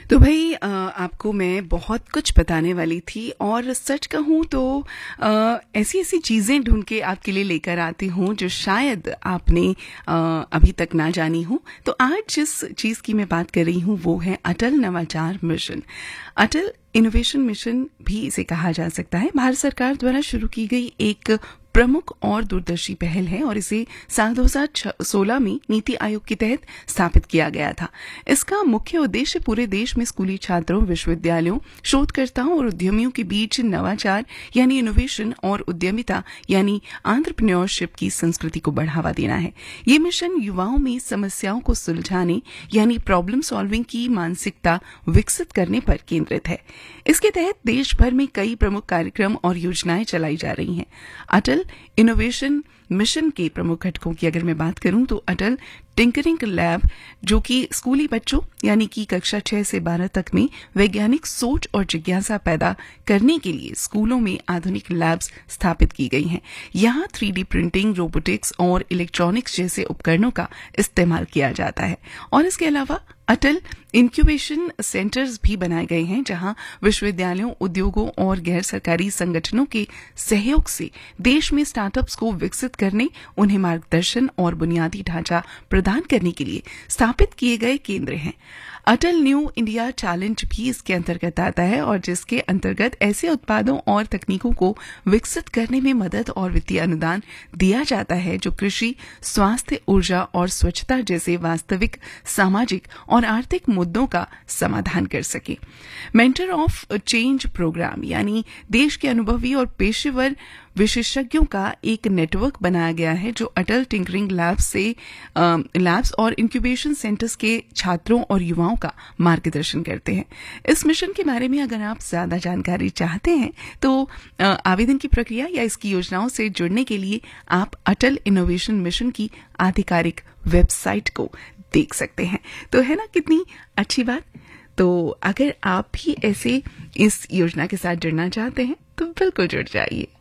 तो भाई आपको मैं बहुत कुछ बताने वाली थी और सच कहूँ तो ऐसी ऐसी चीज़ें ढूंढ के आपके लिए लेकर आती हूँ जो शायद आपने अभी तक ना जानी हो। तो आज जिस चीज़ की मैं बात कर रही हूँ वो है अटल नवाचार मिशन। अटल इनोवेशन मिशन भी इसे कहा जा सकता है। भारत सरकार द्वारा शुरू की गई एक प्रमुख और दूरदर्शी पहल है और इसे साल 2016 में नीति आयोग के तहत स्थापित किया गया था। इसका मुख्य उद्देश्य पूरे देश में स्कूली छात्रों, विश्वविद्यालयों, शोधकर्ताओं और उद्यमियों के बीच नवाचार यानी इनोवेशन और उद्यमिता यानी एंटरप्रेन्योरशिप की संस्कृति को बढ़ावा देना है। ये मिशन युवाओं में समस्याओं को सुलझाने यानी प्रॉब्लम सॉल्विंग की मानसिकता विकसित करने पर केंद्रित है। इसके तहत देश भर में कई प्रमुख कार्यक्रम और योजनाएं चलाई जा रही हैं। अटल इनोवेशन मिशन के प्रमुख घटकों की अगर मैं बात करूं तो अटल टिंकरिंग लैब, जो कि स्कूली बच्चों यानी कि कक्षा 6 से 12 तक में वैज्ञानिक सोच और जिज्ञासा पैदा करने के लिए स्कूलों में आधुनिक लैब्स स्थापित की गई हैं। यहाँ 3D प्रिंटिंग, रोबोटिक्स और इलेक्ट्रॉनिक्स जैसे उपकरणों का इस्तेमाल किया जाता है। और इसके अलावा अटल इंक्यूबेशन सेंटर्स भी बनाए गए हैं, जहां विश्वविद्यालयों, उद्योगों और गैर सरकारी संगठनों के सहयोग से देश में स्टार्टअप्स को विकसित करने, उन्हें मार्गदर्शन और बुनियादी ढांचा प्रदान करने के लिए स्थापित किए गए केंद्र हैं। अटल न्यू इंडिया चैलेंज भी इसके अंतर्गत आता है और जिसके अंतर्गत ऐसे उत्पादों और तकनीकों को विकसित करने में मदद और वित्तीय अनुदान दिया जाता है जो कृषि, स्वास्थ्य, ऊर्जा और स्वच्छता जैसे वास्तविक सामाजिक और आर्थिक मुद्दों का समाधान कर सके। मेंटर ऑफ चेंज प्रोग्राम यानी देश के अनुभवी और पेशेवर विशेषज्ञों का एक नेटवर्क बनाया गया है जो अटल टिंकरिंग लैब्स और इंक्यूबेशन सेंटर्स के छात्रों और युवाओं का मार्गदर्शन करते हैं। इस मिशन के बारे में अगर आप ज्यादा जानकारी चाहते हैं तो आवेदन की प्रक्रिया या इसकी योजनाओं से जुड़ने के लिए आप अटल इनोवेशन मिशन की आधिकारिक वेबसाइट को देख सकते हैं। तो है ना कितनी अच्छी बात। तो अगर आप भी ऐसे इस योजना के साथ जुड़ना चाहते हैं तो बिल्कुल जुड़ जाइए।